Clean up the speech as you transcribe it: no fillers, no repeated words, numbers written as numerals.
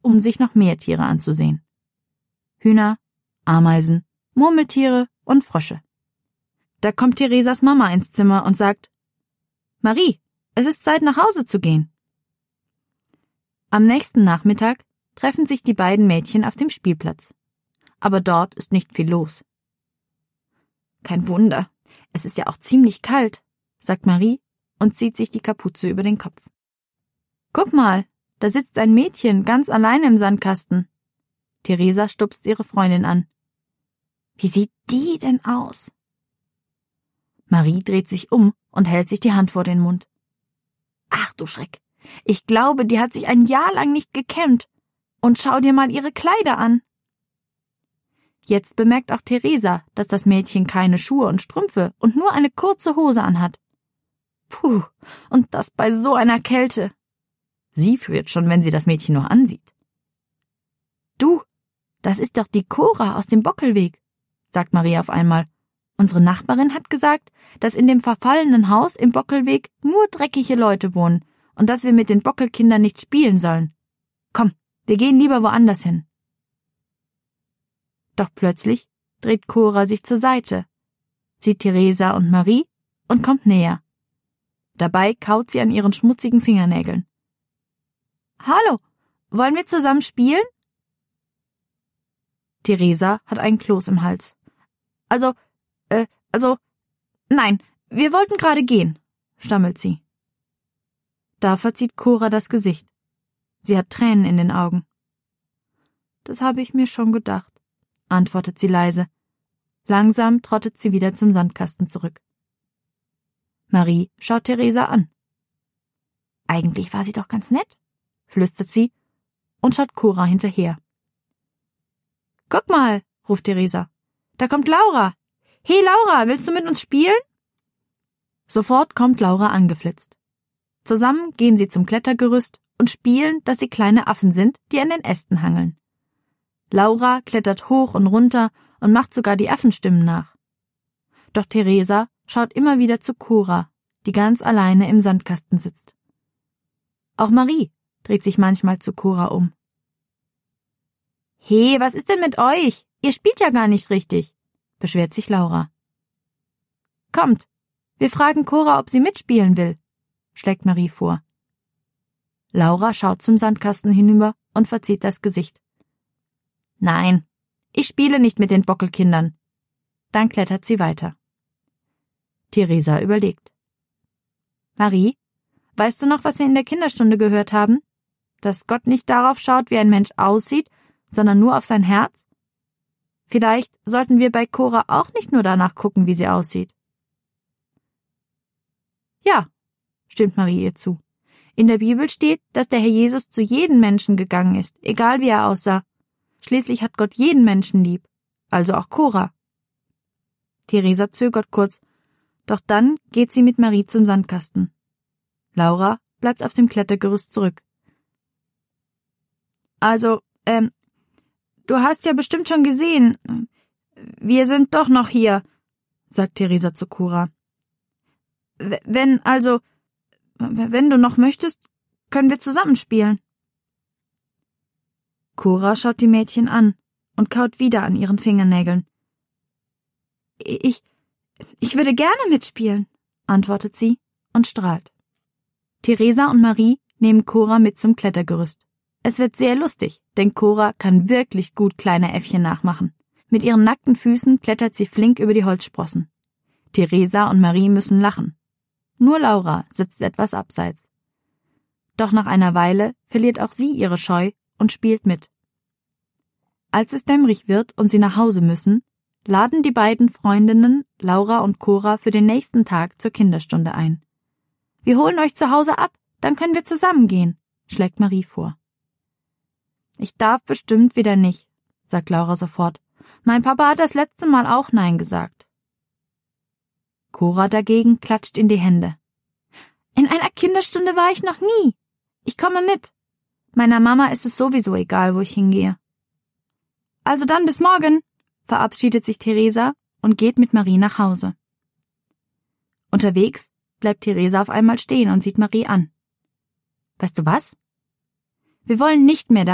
um sich noch mehr Tiere anzusehen. Hühner, Ameisen, Murmeltiere und Frösche. Da kommt Theresas Mama ins Zimmer und sagt: »Marie, es ist Zeit, nach Hause zu gehen.« Am nächsten Nachmittag treffen sich die beiden Mädchen auf dem Spielplatz. Aber dort ist nicht viel los. »Kein Wunder, es ist ja auch ziemlich kalt«, sagt Marie und zieht sich die Kapuze über den Kopf. »Guck mal, da sitzt ein Mädchen ganz alleine im Sandkasten.« Theresa stupst ihre Freundin an. »Wie sieht die denn aus?« Marie dreht sich um und hält sich die Hand vor den Mund. »Ach du Schreck, ich glaube, die hat sich ein Jahr lang nicht gekämmt. Und schau dir mal ihre Kleider an.« Jetzt bemerkt auch Theresa, dass das Mädchen keine Schuhe und Strümpfe und nur eine kurze Hose anhat. Puh, und das bei so einer Kälte. Sie friert schon, wenn sie das Mädchen nur ansieht. »Du, das ist doch die Cora aus dem Bockelweg«, sagt Marie auf einmal. »Unsere Nachbarin hat gesagt, dass in dem verfallenen Haus im Bockelweg nur dreckige Leute wohnen und dass wir mit den Bockelkindern nicht spielen sollen. Komm, wir gehen lieber woanders hin.« Doch plötzlich dreht Cora sich zur Seite, sieht Theresa und Marie und kommt näher. Dabei kaut sie an ihren schmutzigen Fingernägeln. »Hallo, wollen wir zusammen spielen?« Theresa hat einen Kloß im Hals. Nein, wir wollten gerade gehen«, stammelt sie. Da verzieht Cora das Gesicht. Sie hat Tränen in den Augen. »Das habe ich mir schon gedacht«, antwortet sie leise. Langsam trottet sie wieder zum Sandkasten zurück. Marie schaut Theresa an. »Eigentlich war sie doch ganz nett«, flüstert sie und schaut Cora hinterher. »Guck mal«, ruft Theresa, »da kommt Laura. Hey Laura, willst du mit uns spielen?« Sofort kommt Laura angeflitzt. Zusammen gehen sie zum Klettergerüst und spielen, dass sie kleine Affen sind, die an den Ästen hangeln. Laura klettert hoch und runter und macht sogar die Affenstimmen nach. Doch Theresa schaut immer wieder zu Cora, die ganz alleine im Sandkasten sitzt. Auch Marie dreht sich manchmal zu Cora um. »Hey, was ist denn mit euch? Ihr spielt ja gar nicht richtig«, beschwert sich Laura. »Kommt, wir fragen Cora, ob sie mitspielen will«, schlägt Marie vor. Laura schaut zum Sandkasten hinüber und verzieht das Gesicht. »Nein, ich spiele nicht mit den Bockelkindern.« Dann klettert sie weiter. Theresa überlegt. »Marie, weißt du noch, was wir in der Kinderstunde gehört haben? Dass Gott nicht darauf schaut, wie ein Mensch aussieht, sondern nur auf sein Herz? Vielleicht sollten wir bei Cora auch nicht nur danach gucken, wie sie aussieht.« »Ja«, stimmt Marie ihr zu. »In der Bibel steht, dass der Herr Jesus zu jedem Menschen gegangen ist, egal wie er aussah. Schließlich hat Gott jeden Menschen lieb, also auch Cora.« Theresa zögert kurz, doch dann geht sie mit Marie zum Sandkasten. Laura bleibt auf dem Klettergerüst zurück. »Also, du hast ja bestimmt schon gesehen, wir sind doch noch hier«, sagt Theresa zu Cora. »Wenn du noch möchtest, können wir zusammenspielen.« Cora schaut die Mädchen an und kaut wieder an ihren Fingernägeln. Ich würde gerne mitspielen«, antwortet sie und strahlt. Theresa und Marie nehmen Cora mit zum Klettergerüst. Es wird sehr lustig, denn Cora kann wirklich gut kleine Äffchen nachmachen. Mit ihren nackten Füßen klettert sie flink über die Holzsprossen. Theresa und Marie müssen lachen. Nur Laura sitzt etwas abseits. Doch nach einer Weile verliert auch sie ihre Scheu und spielt mit. Als es dämmerig wird und sie nach Hause müssen, laden die beiden Freundinnen Laura und Cora für den nächsten Tag zur Kinderstunde ein. »Wir holen euch zu Hause ab, dann können wir zusammen gehen«, schlägt Marie vor. »Ich darf bestimmt wieder nicht«, sagt Laura sofort. »Mein Papa hat das letzte Mal auch Nein gesagt.« Cora dagegen klatscht in die Hände. »In einer Kinderstunde war ich noch nie. Ich komme mit. Meiner Mama ist es sowieso egal, wo ich hingehe.« »Also dann bis morgen«, verabschiedet sich Theresa und geht mit Marie nach Hause. Unterwegs bleibt Theresa auf einmal stehen und sieht Marie an. »Weißt du was? Wir wollen nicht mehr